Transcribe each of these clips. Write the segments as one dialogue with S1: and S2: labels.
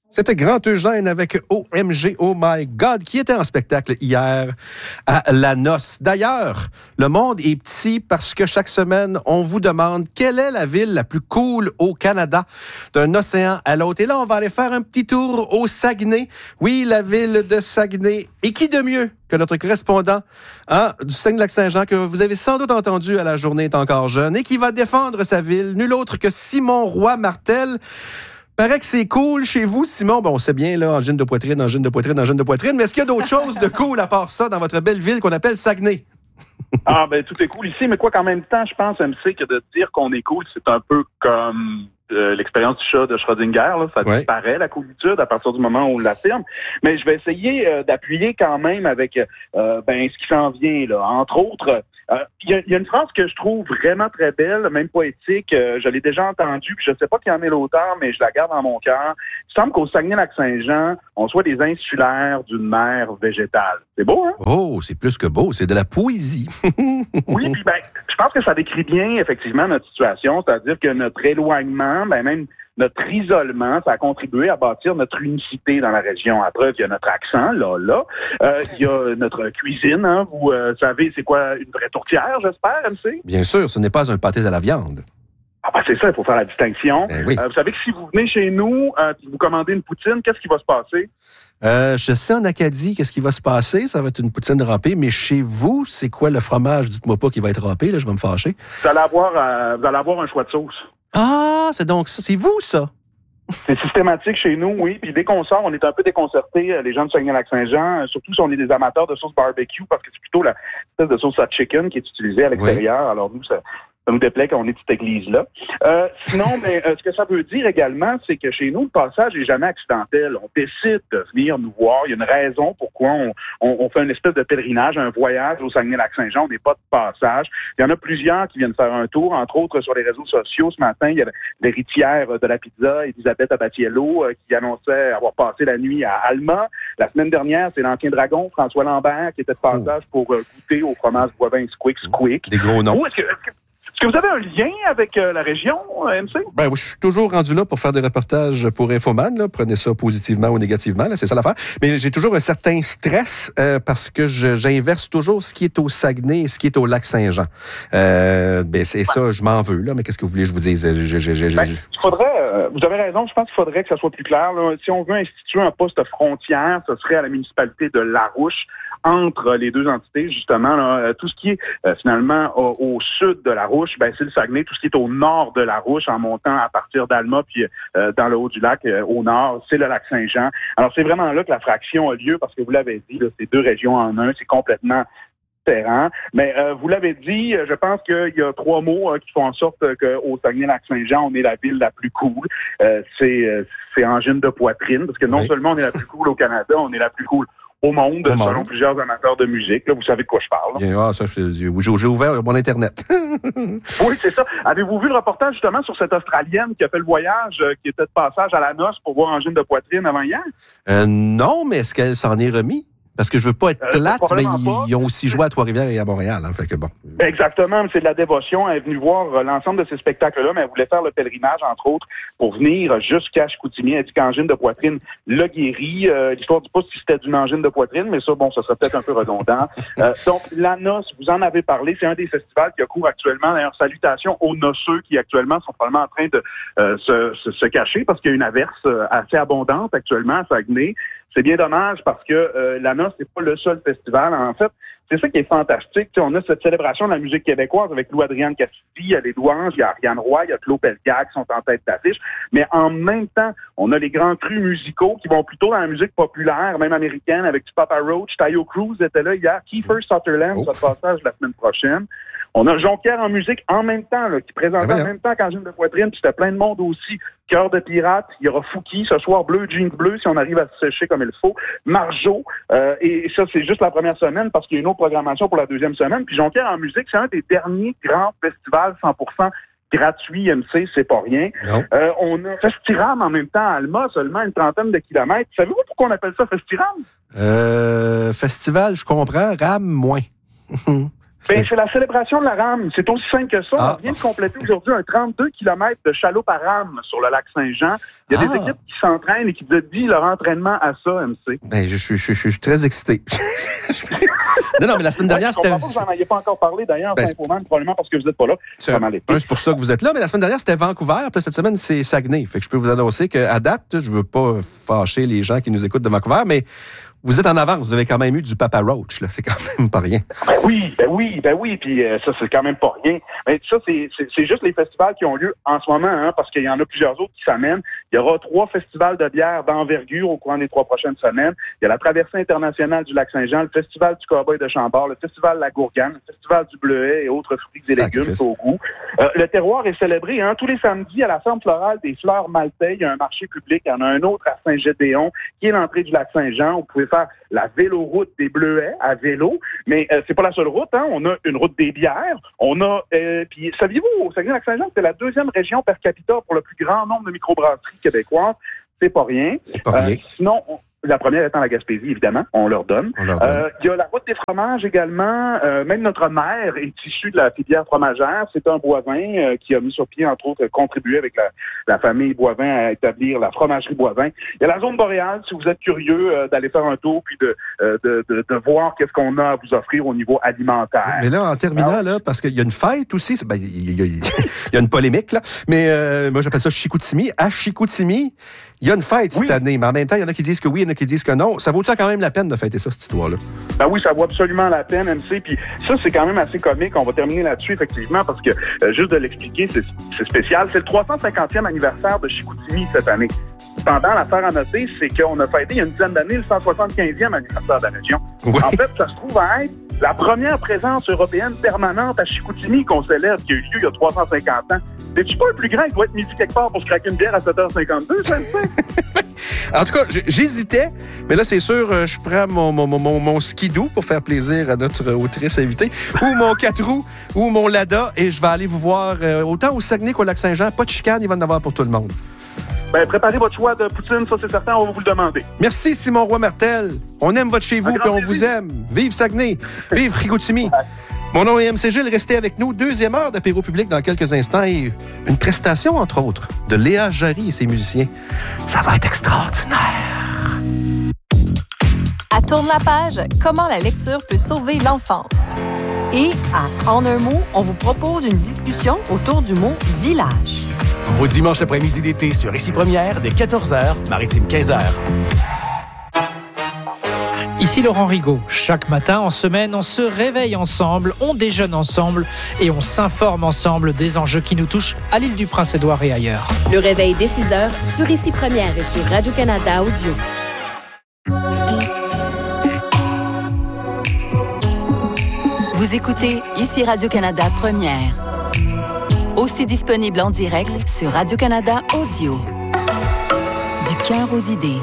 S1: C'était Grand Eugène avec OMG, Oh My God, qui était en spectacle hier à La Noce. D'ailleurs, le monde est petit parce que chaque semaine, on vous demande quelle est la ville la plus cool au Canada, d'un océan à l'autre. Et là, on va aller faire un petit tour au Saguenay. Oui, la ville de Saguenay. Et qui de mieux que notre correspondant du Saguenay-Lac-Saint-Jean, que vous avez sans doute entendu à La Journée est encore jeune, et qui va défendre sa ville, nul autre que Simon Roy-Martel. Paraît que c'est cool chez vous, Simon. Bon, on sait bien, là, angine de poitrine, mais est-ce qu'il y a d'autres choses de cool à part ça dans votre belle ville qu'on appelle Saguenay?
S2: Tout est cool ici, mais quoi qu'en même temps, je pense, MC, que de dire qu'on est cool, c'est un peu comme l'expérience du chat de Schrödinger, là. Ça disparaît, la coolitude, à partir du moment où on l'affirme. Mais je vais essayer d'appuyer quand même avec ce qui s'en vient, là. Entre autres, il y a une phrase que je trouve vraiment très belle, même poétique. Je l'ai déjà entendue, puis je sais pas qui en est l'auteur, mais je la garde dans mon cœur. Il semble qu'au Saguenay-Lac-Saint-Jean, on soit des insulaires d'une mer végétale. C'est beau, hein?
S1: Oh, c'est plus que beau, c'est de la poésie.
S2: Oui, puis je pense que ça décrit bien, effectivement, notre situation, c'est-à-dire que notre éloignement, même notre isolement, ça a contribué à bâtir notre unicité dans la région. À preuve, il y a notre accent, là. Il y a notre cuisine, hein. Vous savez, c'est quoi, une vraie tourtière, j'espère, MC?
S1: Bien sûr, ce n'est pas un pâté à la viande.
S2: C'est ça, il faut faire la distinction.
S1: Oui.
S2: Vous savez que si vous venez chez nous et vous commandez une poutine, qu'est-ce qui va se passer?
S1: Je sais en Acadie qu'est-ce qui va se passer. Ça va être une poutine râpée. Mais chez vous, c'est quoi le fromage? Dites-moi pas qu'il va être râpé, là, je vais me fâcher.
S2: Vous allez avoir un choix de sauce.
S1: Ah, c'est donc ça. C'est vous, ça?
S2: C'est systématique chez nous, oui. Puis dès qu'on sort, on est un peu déconcertés, les gens de Saguenay-Lac-Saint-Jean, surtout si on est des amateurs de sauce barbecue, parce que c'est plutôt la espèce de sauce hot chicken qui est utilisée à l'extérieur. Oui. Alors nous, ça nous déplaît qu'on est cette église-là. Sinon, ce que ça veut dire également, c'est que chez nous, le passage n'est jamais accidentel. On décide de venir nous voir. Il y a une raison pourquoi on fait une espèce de pèlerinage, un voyage au Saguenay-Lac-Saint-Jean. On n'est pas de passage. Il y en a plusieurs qui viennent faire un tour, entre autres sur les réseaux sociaux. Ce matin, il y a l'héritière de la pizza, Elisabeth Abatiello, qui annonçait avoir passé la nuit à Alma. La semaine dernière, c'est l'ancien dragon, François Lambert, qui était de passage pour goûter au fromage Boivin Squick.
S1: Des gros noms.
S2: Est-ce que vous avez un lien avec la région, MC?
S1: Oui, je suis toujours rendu là pour faire des reportages pour Infoman. Là. Prenez ça positivement ou négativement, là, c'est ça l'affaire. Mais j'ai toujours un certain stress parce que j'inverse toujours ce qui est au Saguenay et ce qui est au Lac-Saint-Jean. C'est ça, je m'en veux, là. Mais qu'est-ce que vous voulez que je vous dise?
S2: Vous avez raison, je pense qu'il faudrait que ça soit plus clair. Là. Si on veut instituer un poste frontière, ce serait à la municipalité de Larouche, entre les deux entités, justement. Là, tout ce qui est finalement au sud de Larouche, c'est le Saguenay. Tout ce qui est au nord de Larouche, en montant à partir d'Alma, puis dans le haut du lac, au nord, c'est le Lac-Saint-Jean. Alors, c'est vraiment là que la fraction a lieu, parce que vous l'avez dit, là, c'est deux régions en un, c'est complètement différent. Mais vous l'avez dit, je pense qu'il y a trois mots qui font en sorte qu'au Saguenay-Lac-Saint-Jean, on est la ville la plus cool. C'est angine de poitrine, parce que non seulement on est la plus cool au Canada, on est la plus cool au monde, selon plusieurs amateurs de musique. Là, vous savez de quoi je parle.
S1: J'ai ouvert mon Internet.
S2: Oui, c'est ça. Avez-vous vu le reportage, justement, sur cette Australienne qui a fait le voyage, qui était de passage à La Noce pour voir angine de poitrine avant hier?
S1: Non, mais est-ce qu'elle s'en est remis? Parce que je veux pas être plate, mais ils ont aussi joué à Trois-Rivières et à Montréal. Hein, fait que bon.
S2: Exactement, c'est de la dévotion. Elle est venue voir l'ensemble de ces spectacles-là, mais elle voulait faire le pèlerinage, entre autres, pour venir jusqu'à Chicoutimi. Elle dit qu'angine de poitrine l'a guéri. L'histoire dit pas si c'était d'une angine de poitrine, mais ça, ça serait peut-être un peu redondant. Donc, La Noce, vous en avez parlé, c'est un des festivals qui a cours actuellement. D'ailleurs, salutations aux noceux qui, actuellement, sont probablement en train de se cacher parce qu'il y a une averse assez abondante actuellement à Saguenay. C'est bien dommage parce que La Noce, c'est pas le seul festival. En fait, c'est ça qui est fantastique. T'sais, on a cette célébration de la musique québécoise avec Lou-Adrienne Cassidy, il y a les Louanges, il y a Ariane Roy, il y a Claude Pelgag qui sont en tête d'affiche. Mais en même temps, on a les grands crus musicaux qui vont plutôt dans la musique populaire, même américaine, avec du Papa Roach. Taio Cruz était là hier. Kiefer Sutherland, ça passage la semaine prochaine. On a Jonquière en musique en même temps, là, qui présentait en même temps qu'Angine de poitrine, puis c'était plein de monde aussi. Cœur de pirate, il y aura Fouki, ce soir bleu, jeans bleu, si on arrive à se sécher comme il faut. Marjo, et ça, c'est juste la première semaine, parce qu'il y a une autre programmation pour la deuxième semaine. Puis Jonquière en musique, c'est un des derniers grands festivals 100% gratuit, MC, c'est pas rien. On a Festiram en même temps à Alma, seulement une trentaine de kilomètres. Savez-vous pourquoi on appelle ça Festiram?
S1: Festival, je comprends. RAM, moins.
S2: C'est la célébration de la rame. C'est aussi simple que ça. On vient de compléter aujourd'hui un 32 km de chaloupe à rame sur le lac Saint-Jean. Il y a des équipes qui s'entraînent et qui dédient leur entraînement à ça, MC.
S1: Je suis très excité. non, mais la semaine dernière, c'était...
S2: Vous n'en aviez pas encore parlé, d'ailleurs, probablement parce que vous n'êtes pas là.
S1: C'est pour ça que vous êtes là, mais la semaine dernière, c'était Vancouver, puis cette semaine, c'est Saguenay. Fait que je peux vous annoncer qu'à date, je veux pas fâcher les gens qui nous écoutent de Vancouver, mais vous êtes en avance. Vous avez quand même eu du Papa Roach, là. C'est quand même pas rien.
S2: Ben oui. Puis ça, c'est quand même pas rien. Mais ça, c'est juste les festivals qui ont lieu en ce moment, parce qu'il y en a plusieurs autres qui s'amènent. Il y aura 3 festivals de bière d'envergure au courant des 3 prochaines semaines. Il y a la Traversée internationale du lac Saint-Jean, le Festival du Cowboy de Chambord, le Festival La Gourgane, le Festival du Bleuet et autres fruits et légumes au goût. Le terroir est célébré, tous les samedis à la ferme florale des Fleurs Maltais. Il y a un marché public. Il y en a un autre à Saint-Gédéon, qui est l'entrée du lac Saint-Jean. Vous pouvez faire la véloroute des Bleuets à vélo, mais c'est pas la seule route. On a une route des bières. On a, puis saviez-vous, au Saguenay-Lac-Saint-Jean, c'est la 2e région per capita pour le plus grand nombre de microbrasseries québécoises. C'est pas rien. Sinon, la première étant la Gaspésie, évidemment, on leur donne. Il y a la route des fromages également. Même notre maire est issue de la filière fromagère. C'est un Boivin qui a mis sur pied, entre autres, contribué avec la famille Boivin à établir la fromagerie Boivin. Il y a la zone boréale, si vous êtes curieux d'aller faire un tour puis de voir qu'est-ce qu'on a à vous offrir au niveau alimentaire.
S1: Mais là, en terminant, parce qu'il y a une fête aussi, il y a une polémique, là, mais moi, j'appelle ça Chicoutimi. À Chicoutimi, il y a une fête cette année, mais en même temps, il y en a qui disent que oui, il y en a qui disent que non. Ça vaut-tu quand même la peine de fêter ça, cette histoire-là?
S2: Ben oui, ça vaut absolument la peine, MC. Puis ça, c'est quand même assez comique. On va terminer là-dessus, effectivement, parce que, juste de l'expliquer, c'est spécial. C'est le 350e anniversaire de Chicoutimi cette année. Cependant, l'affaire à noter, c'est qu'on a fêté il y a une dizaine d'années le 175e anniversaire de la région. Oui. En fait, ça se trouve à être la première présence européenne permanente à Chicoutimi qu'on célèbre, qui a eu lieu il y a 350 ans. C'est-tu pas le plus grand qui doit être midi quelque part pour se craquer une bière à 7h52, ça le fait?
S1: En tout cas, j'hésitais, mais là, c'est sûr, je prends mon skidoo pour faire plaisir à notre autrice invitée, ou mon 4 roues, ou mon Lada, et je vais aller vous voir autant au Saguenay qu'au Lac-Saint-Jean. Pas de chicane, il va en avoir pour tout le monde.
S2: Préparez votre choix de poutine, ça c'est certain, on va vous le demander.
S1: Merci Simon Roy-Martel. On aime votre chez vous, puis on vous aime. Vive Saguenay, vive Chicoutimi. Mon nom est MC Gilles, restez avec nous. 2e heure d'apéro public dans quelques instants et une prestation, entre autres, de Léa Jarry et ses musiciens. Ça va être extraordinaire.
S3: À Tourne la page, comment la lecture peut sauver l'enfance. Et à En un mot, on vous propose une discussion autour du mot « village ».
S4: Au dimanche après-midi d'été sur Ici Première, dès 14h, Maritime 15h.
S5: Ici Laurent Rigaud. Chaque matin, en semaine, on se réveille ensemble, on déjeune ensemble et on s'informe ensemble des enjeux qui nous touchent à l'Île-du-Prince-Édouard et ailleurs.
S6: Le réveil dès 6h sur Ici Première et sur Radio-Canada Audio.
S3: Vous écoutez Ici Radio-Canada Première. Aussi disponible en direct sur Radio-Canada Audio. Du cœur aux idées.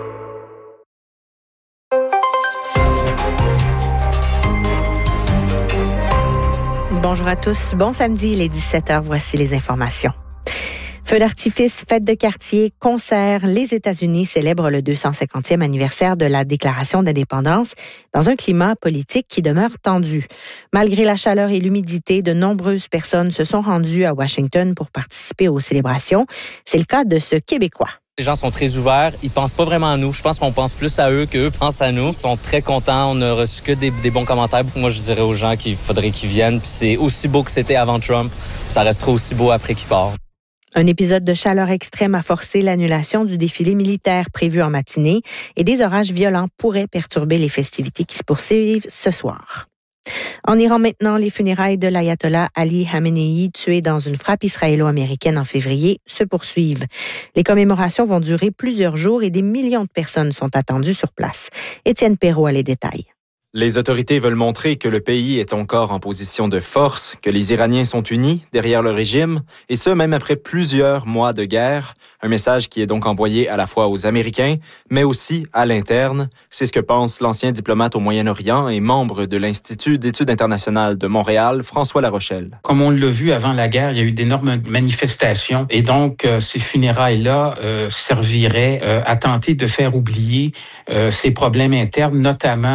S7: Bonjour à tous. Bon samedi, il est 17h. Voici les informations. Feux d'artifice, fêtes de quartier, concerts, les États-Unis célèbrent le 250e anniversaire de la Déclaration d'indépendance dans un climat politique qui demeure tendu. Malgré la chaleur et l'humidité, de nombreuses personnes se sont rendues à Washington pour participer aux célébrations. C'est le cas de ce Québécois.
S8: Les gens sont très ouverts. Ils pensent pas vraiment à nous. Je pense qu'on pense plus à eux qu'eux pensent à nous. Ils sont très contents. On n'a reçu que des bons commentaires. Moi, je dirais aux gens qu'il faudrait qu'ils viennent. Puis c'est aussi beau que c'était avant Trump. Ça restera aussi beau après qu'il part.
S7: Un épisode de chaleur extrême a forcé l'annulation du défilé militaire prévu en matinée et des orages violents pourraient perturber les festivités qui se poursuivent ce soir. En Iran maintenant, les funérailles de l'ayatollah Ali Khamenei, tué dans une frappe israélo-américaine en février, se poursuivent. Les commémorations vont durer plusieurs jours et des millions de personnes sont attendues sur place. Étienne Perrault a les détails.
S9: Les autorités veulent montrer que le pays est encore en position de force, que les Iraniens sont unis derrière le régime, et ce, même après plusieurs mois de guerre. Un message qui est donc envoyé à la fois aux Américains, mais aussi à l'interne. C'est ce que pense l'ancien diplomate au Moyen-Orient et membre de l'Institut d'études internationales de Montréal, François Larochelle.
S10: Comme on l'a vu avant la guerre, il y a eu d'énormes manifestations, et donc ces funérailles-là serviraient à tenter de faire oublier ces problèmes internes, notamment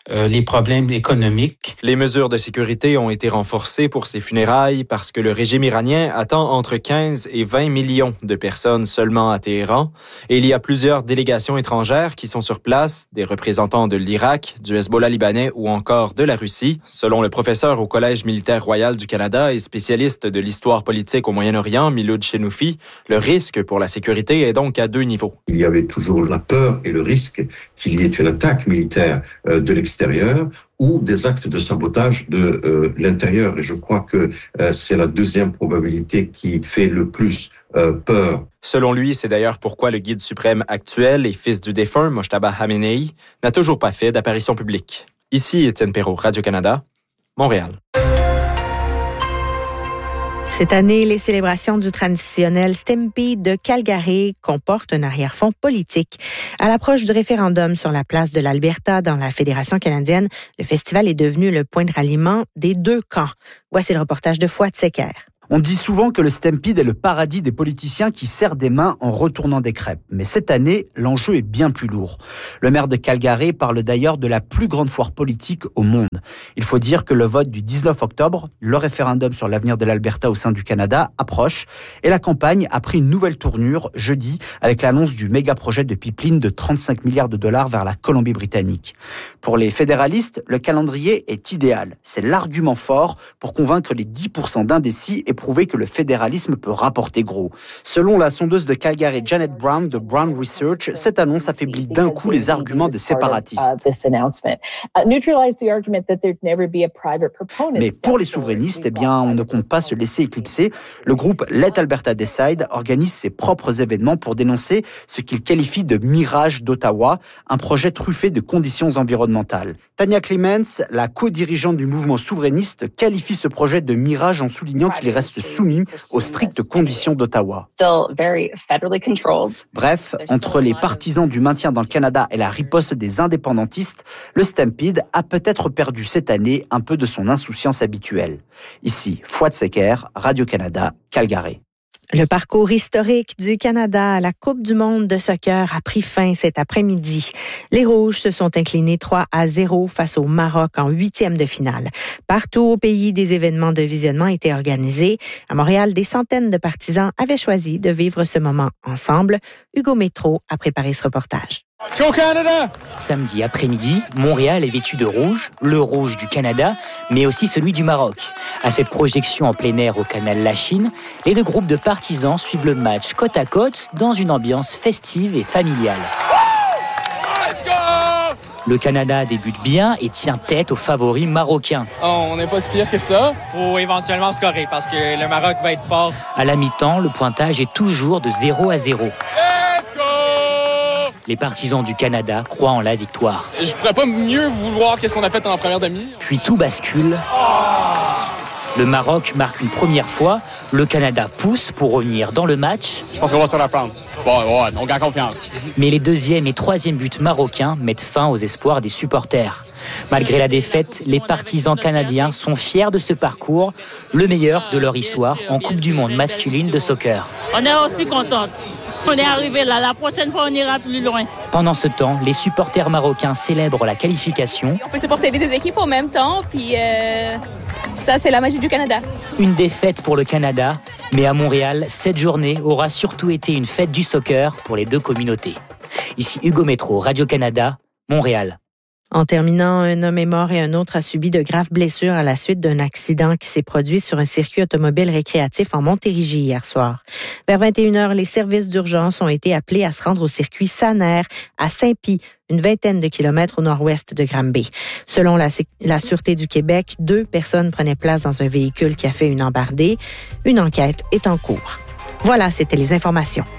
S10: les problèmes économiques.
S9: Les mesures de sécurité ont été renforcées pour ces funérailles parce que le régime iranien attend entre 15 et 20 millions de personnes seulement à Téhéran. Et il y a plusieurs délégations étrangères qui sont sur place, des représentants de l'Irak, du Hezbollah libanais ou encore de la Russie. Selon le professeur au Collège militaire royal du Canada et spécialiste de l'histoire politique au Moyen-Orient, Miloud Chenoufi, le risque pour la sécurité est donc à 2 niveaux.
S11: Il y avait toujours la peur et le risque qu'il y ait une attaque militaire de l'extérieur ou des actes de sabotage de l'intérieur. Et je crois que c'est la deuxième probabilité qui fait le plus peur.
S9: Selon lui, c'est d'ailleurs pourquoi le guide suprême actuel et fils du défunt, Mojtaba Khamenei, n'a toujours pas fait d'apparition publique. Ici, Étienne Perrault, Radio-Canada, Montréal.
S7: Cette année, les célébrations du traditionnel Stampede de Calgary comportent un arrière-fond politique. À l'approche du référendum sur la place de l'Alberta dans la Fédération canadienne, le festival est devenu le point de ralliement des deux camps. Voici le reportage de Fouad Secker.
S12: On dit souvent que le Stampede est le paradis des politiciens qui serrent des mains en retournant des crêpes. Mais cette année, l'enjeu est bien plus lourd. Le maire de Calgary parle d'ailleurs de la plus grande foire politique au monde. Il faut dire que le vote du 19 octobre, le référendum sur l'avenir de l'Alberta au sein du Canada, approche. Et la campagne a pris une nouvelle tournure jeudi avec l'annonce du méga-projet de pipeline de 35 milliards de dollars vers la Colombie-Britannique. Pour les fédéralistes, le calendrier est idéal. C'est l'argument fort pour convaincre les 10% d'indécis et prouver que le fédéralisme peut rapporter gros. Selon la sondeuse de Calgary Janet Brown de Brown Research, cette annonce affaiblit d'un coup les arguments des séparatistes. Mais pour les souverainistes, on ne compte pas se laisser éclipser. Le groupe Let Alberta Decide organise ses propres événements pour dénoncer ce qu'il qualifie de mirage d'Ottawa, un projet truffé de conditions environnementales. Tanya Clements, la co-dirigeante du mouvement souverainiste, qualifie ce projet de mirage en soulignant qu'il reste soumis aux strictes conditions d'Ottawa. Bref, entre les partisans du maintien dans le Canada et la riposte des indépendantistes, le Stampede a peut-être perdu cette année un peu de son insouciance habituelle. Ici, Fouad Secker, Radio-Canada, Calgary.
S7: Le parcours historique du Canada à la Coupe du monde de soccer a pris fin cet après-midi. Les Rouges se sont inclinés 3-0 face au Maroc en 8e de finale. Partout au pays, des événements de visionnement étaient organisés. À Montréal, des centaines de partisans avaient choisi de vivre ce moment ensemble. Hugo Métro a préparé ce reportage.
S13: Go Canada! Samedi après-midi, Montréal est vêtu de rouge, le rouge du Canada, mais aussi celui du Maroc. À cette projection en plein air au canal Lachine, les deux groupes de partisans suivent le match côte à côte dans une ambiance festive et familiale. Let's go! Le Canada débute bien et tient tête aux favoris marocains.
S14: On n'est pas si pire que ça. Faut éventuellement scorer parce que le Maroc va être fort.
S13: À la mi-temps, le pointage est toujours de 0-0. Les partisans du Canada croient en la victoire.
S14: Je pourrais pas mieux vouloir qu'est-ce qu'on a fait en première demi.
S13: Puis tout bascule. Le Maroc marque une première fois. Le Canada pousse pour revenir dans le match.
S14: Je pense qu'on va se reprendre. Ouais, on gagne confiance.
S13: Mais les deuxième et troisième buts marocains mettent fin aux espoirs des supporters. Malgré la défaite, les partisans canadiens sont fiers de ce parcours, le meilleur de leur histoire en Coupe du monde masculine de soccer.
S15: On est aussi contents. On est arrivé là. La prochaine fois, on ira plus loin.
S13: Pendant ce temps, les supporters marocains célèbrent la qualification.
S16: On peut supporter les deux équipes en même temps, puis ça, c'est la magie du Canada.
S13: Une défaite pour le Canada, mais à Montréal, cette journée aura surtout été une fête du soccer pour les deux communautés. Ici Hugo Métro, Radio-Canada, Montréal.
S7: En terminant, un homme est mort et un autre a subi de graves blessures à la suite d'un accident qui s'est produit sur un circuit automobile récréatif en Montérégie hier soir. Vers 21h, les services d'urgence ont été appelés à se rendre au circuit Saner à Saint-Pie, une vingtaine de kilomètres au nord-ouest de Granby. Selon la Sûreté du Québec, 2 personnes prenaient place dans un véhicule qui a fait une embardée. Une enquête est en cours. Voilà, c'était les informations.